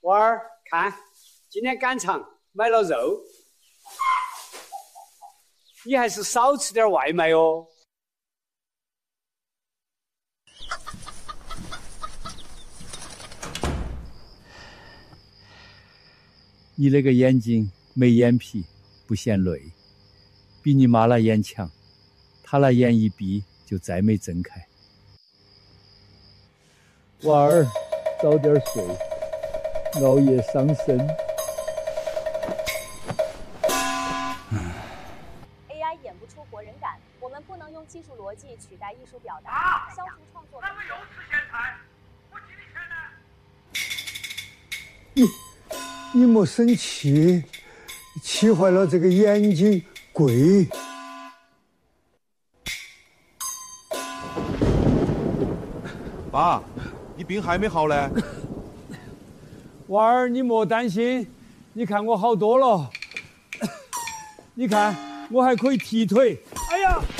娃儿，看，今天赶场买了肉，你还是少吃点外卖哦。 你那个眼睛没眼皮，不嫌累，比你妈那眼强，她那眼一闭就再没睁开。娃儿，早点睡，熬夜伤身。 AI 演不出活人感，我们不能用技术逻辑取代艺术表达，消除创作。 咱们又吃咸菜，我给你钱呢。 你莫生气，气坏了这个眼睛贵。 爸，你病还没好呢。 娃儿，你莫担心，你看我好多了。你看，我还可以踢腿。哎呀！